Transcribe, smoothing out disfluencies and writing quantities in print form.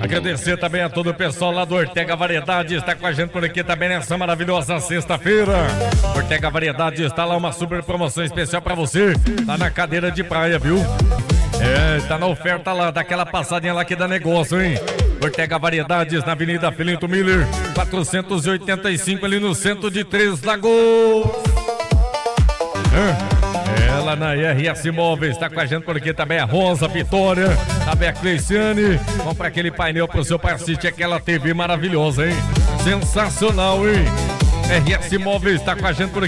Agradecer também a todo o pessoal lá do Ortega Variedade, está com a gente por aqui também nessa maravilhosa sexta-feira. Ortega Variedade está lá, uma super promoção especial pra você, tá na cadeira de praia, viu? Tá na oferta lá, daquela passadinha lá que dá negócio, hein? Ortega Variedades, na Avenida Filinto Miller, 485, ali no centro de Três Lagoas. Ela na RS Móveis, tá com a gente por aqui também a Rosa Vitória, também a Cleiciane. Compra aquele painel pro seu Par City, aquela TV maravilhosa, hein? Sensacional, hein? RS Móveis, tá com a gente por aqui.